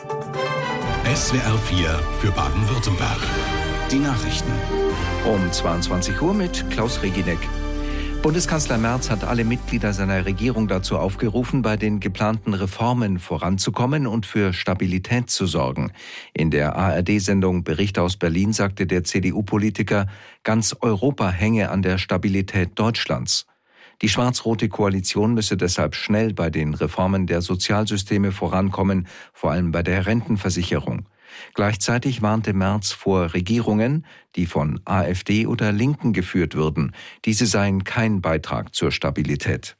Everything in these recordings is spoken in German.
SWR 4 für Baden-Württemberg. Die Nachrichten. Um 22 Uhr mit Klaus Reginek. Bundeskanzler Merz hat alle Mitglieder seiner Regierung dazu aufgerufen, bei den geplanten Reformen voranzukommen und für Stabilität zu sorgen. In der ARD-Sendung Bericht aus Berlin sagte der CDU-Politiker, ganz Europa hänge an der Stabilität Deutschlands. Die schwarz-rote Koalition müsse deshalb schnell bei den Reformen der Sozialsysteme vorankommen, vor allem bei der Rentenversicherung. Gleichzeitig warnte Merz vor Regierungen, die von AfD oder Linken geführt würden. Diese seien kein Beitrag zur Stabilität.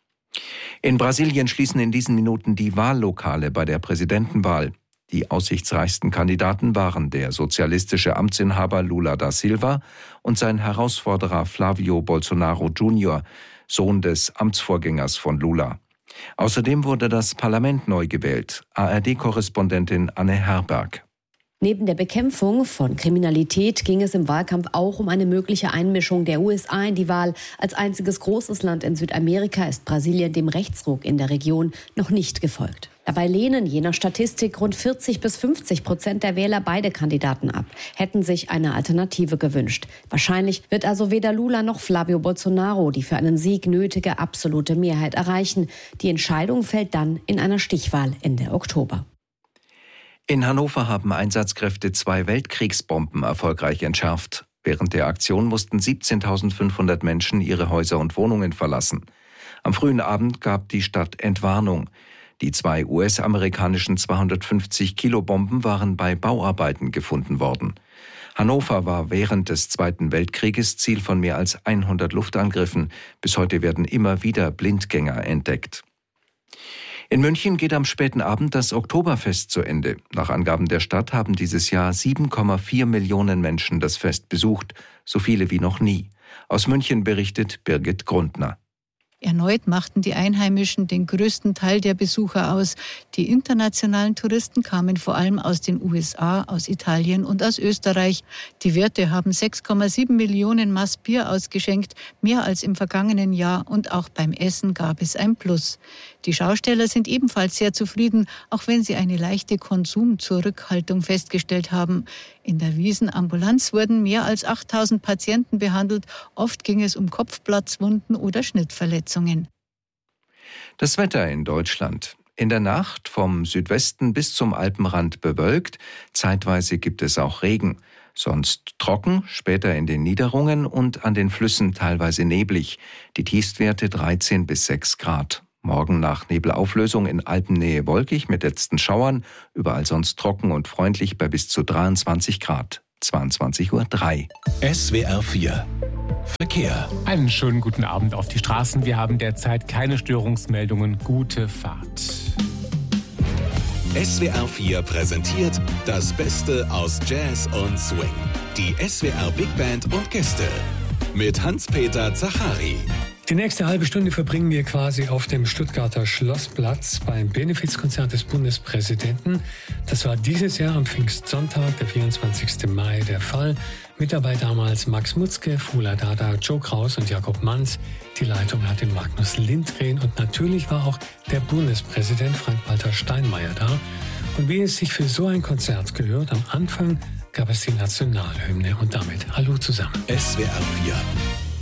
In Brasilien schließen in diesen Minuten die Wahllokale bei der Präsidentenwahl. Die aussichtsreichsten Kandidaten waren der sozialistische Amtsinhaber Lula da Silva und sein Herausforderer Flávio Bolsonaro Jr., Sohn des Amtsvorgängers von Lula. Außerdem wurde das Parlament neu gewählt. ARD-Korrespondentin Anne Herberg. Neben der Bekämpfung von Kriminalität ging es im Wahlkampf auch um eine mögliche Einmischung der USA in die Wahl. Als einziges großes Land in Südamerika ist Brasilien dem Rechtsruck in der Region noch nicht gefolgt. Dabei lehnen je nach Statistik rund 40-50% der Wähler beide Kandidaten ab, hätten sich eine Alternative gewünscht. Wahrscheinlich wird also weder Lula noch Flávio Bolsonaro die für einen Sieg nötige absolute Mehrheit erreichen. Die Entscheidung fällt dann in einer Stichwahl Ende Oktober. In Hannover haben Einsatzkräfte 2 Weltkriegsbomben erfolgreich entschärft. Während der Aktion mussten 17.500 Menschen ihre Häuser und Wohnungen verlassen. Am frühen Abend gab die Stadt Entwarnung. Die 2 US-amerikanischen 250-Kilo-Bomben waren bei Bauarbeiten gefunden worden. Hannover war während des Zweiten Weltkrieges Ziel von mehr als 100 Luftangriffen. Bis heute werden immer wieder Blindgänger entdeckt. In München geht am späten Abend das Oktoberfest zu Ende. Nach Angaben der Stadt haben dieses Jahr 7,4 Millionen Menschen das Fest besucht, so viele wie noch nie. Aus München berichtet Birgit Grundner. Erneut machten die Einheimischen den größten Teil der Besucher aus. Die internationalen Touristen kamen vor allem aus den USA, aus Italien und aus Österreich. Die Wirte haben 6,7 Millionen Maß Bier ausgeschenkt, mehr als im vergangenen Jahr, und auch beim Essen gab es ein Plus. Die Schausteller sind ebenfalls sehr zufrieden, auch wenn sie eine leichte Konsumzurückhaltung festgestellt haben. In der Wiesenambulanz wurden mehr als 8.000 Patienten behandelt. Oft ging es um Kopfplatzwunden oder Schnittverletzungen. Das Wetter in Deutschland. In der Nacht vom Südwesten bis zum Alpenrand bewölkt. Zeitweise gibt es auch Regen. Sonst trocken, später in den Niederungen und an den Flüssen teilweise neblig. Die Tiefstwerte 13 bis 6 Grad. Morgen nach Nebelauflösung in Alpennähe wolkig mit letzten Schauern, überall sonst trocken und freundlich bei bis zu 23 Grad. 22:03 Uhr. SWR 4 Verkehr. Einen schönen guten Abend auf die Straßen. Wir haben derzeit keine Störungsmeldungen. Gute Fahrt. SWR 4 präsentiert das Beste aus Jazz und Swing. Die SWR Big Band und Gäste mit Hans-Peter Zachari. Die nächste halbe Stunde verbringen wir quasi auf dem Stuttgarter Schlossplatz beim Benefizkonzert des Bundespräsidenten. Das war dieses Jahr am Pfingstsonntag, der 24. Mai, der Fall. Mit dabei damals Max Mutzke, Fula Dada, Joe Kraus und Jakob Manz. Die Leitung hatte Magnus Lindgren und natürlich war auch der Bundespräsident Frank-Walter Steinmeier da. Und wie es sich für so ein Konzert gehört, am Anfang gab es die Nationalhymne und damit Hallo zusammen. SWR 4